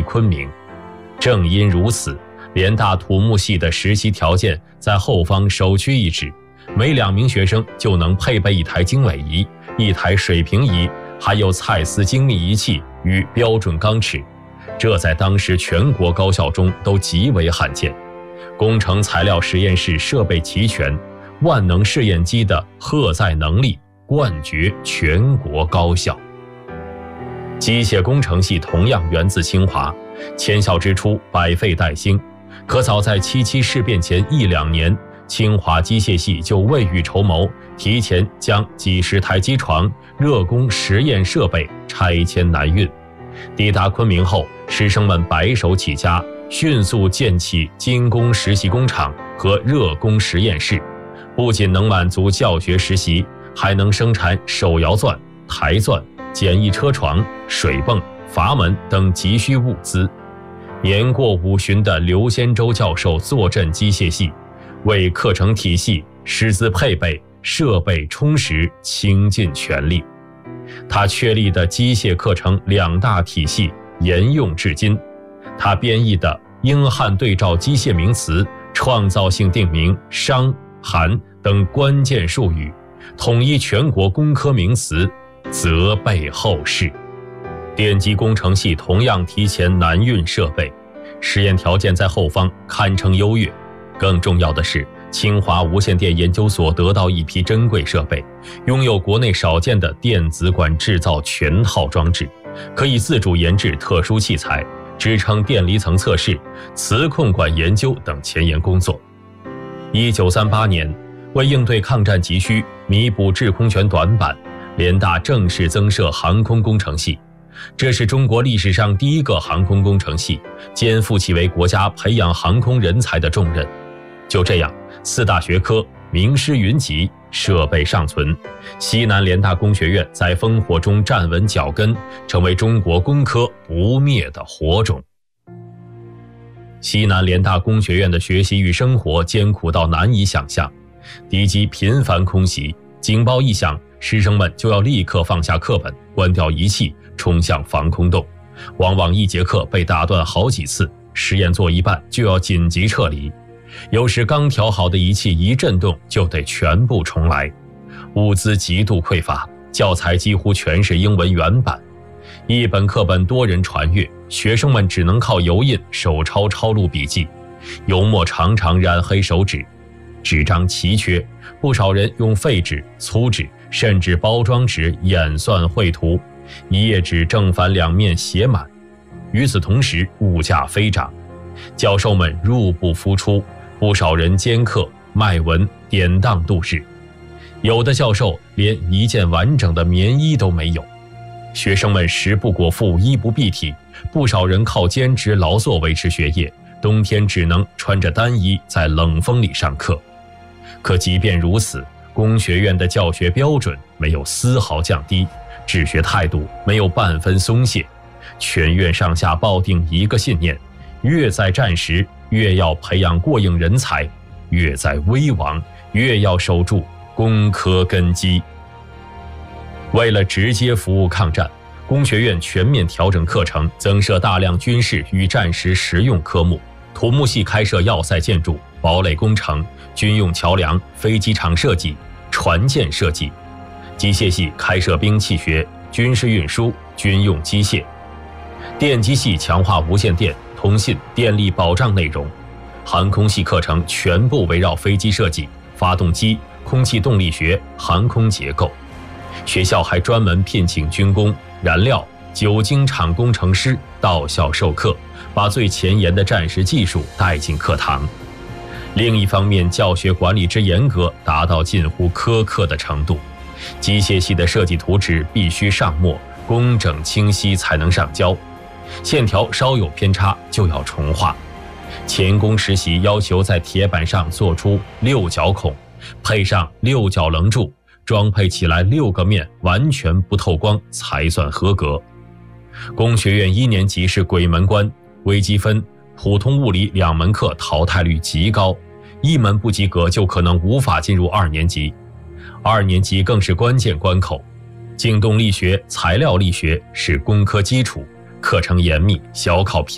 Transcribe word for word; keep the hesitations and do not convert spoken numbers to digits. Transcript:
昆明。正因如此，联大土木系的实习条件在后方首屈一指，每两名学生就能配备一台经纬仪、一台水平仪，还有蔡司精密仪器与标准钢尺，这在当时全国高校中都极为罕见。工程材料实验室设备齐全，万能试验机的荷载能力冠绝全国高校。机械工程系同样源自清华，迁校之初百废待兴，可早在七七事变前一两年，清华机械系就未雨绸缪，提前将几十台机床、热工实验设备拆迁南运。抵达昆明后，师生们白手起家，迅速建起精工实习工厂和热工实验室，不仅能满足教学实习，还能生产手摇钻、台钻、简易车床、水泵、阀门等急需物资。年过五旬的刘先洲教授坐镇机械系，为课程体系、师资配备、设备充实倾尽全力。他确立的机械课程两大体系沿用至今，他编译的英汉对照机械名词、创造性定名、商、韩等关键术语，统一全国工科名词，责备后世。电机工程系同样提前南运设备，实验条件在后方堪称优越。更重要的是，清华无线电研究所得到一批珍贵设备，拥有国内少见的电子管制造全套装置，可以自主研制特殊器材，支撑电离层测试、磁控管研究等前沿工作。一九三八年，为应对抗战急需，弥补制空权短板，联大正式增设航空工程系。这是中国历史上第一个航空工程系，肩负起为国家培养航空人才的重任。就这样，四大学科名师云集，设备尚存，西南联大工学院在烽火中站稳脚跟，成为中国工科不灭的火种。西南联大工学院的学习与生活艰苦到难以想象，敌机频繁空袭，警报一响，师生们就要立刻放下课本，关掉仪器，冲向防空洞，往往一节课被打断好几次，实验做一半就要紧急撤离。有时刚调好的仪器一震动就得全部重来，物资极度匮乏，教材几乎全是英文原版，一本课本多人传阅，学生们只能靠油印、手抄抄录笔记，油墨常常染黑手指，纸张奇缺，不少人用废纸、粗纸甚至包装纸演算绘图，一页纸正反两面写满。与此同时，物价飞涨，教授们入不敷出，不少人兼课、卖文、典当度日。有的教授连一件完整的棉衣都没有。学生们食不果腹，衣不蔽体，不少人靠兼职劳作维持学业，冬天只能穿着单衣在冷风里上课。可即便如此，工学院的教学标准没有丝毫降低，治学态度没有半分松懈。全院上下抱定一个信念：越在战时，越要培养过硬人才；越在危亡，越要守住工科根基。为了直接服务抗战，工学院全面调整课程，增设大量军事与战时实用科目。土木系开设要塞建筑、堡垒工程、军用桥梁、飞机场设计、船舰设计；机械系开设兵器学、军事运输、军用机械；电机系强化无线电、通信、电力保障内容；航空系课程全部围绕飞机设计、发动机、空气动力学、航空结构。学校还专门聘请军工、燃料、酒精厂工程师到校授课，把最前沿的战时技术带进课堂。另一方面，教学管理之严格达到近乎苛刻的程度，机械系的设计图纸必须上墨，工整清晰才能上交，线条稍有偏差就要重画。钳工实习要求在铁板上做出六角孔，配上六角棱柱，装配起来六个面完全不透光才算合格。工学院一年级是鬼门关，微积分、普通物理两门课淘汰率极高，一门不及格就可能无法进入二年级。二年级更是关键关口，静动力学、材料力学是工科基础，课程严密，小考频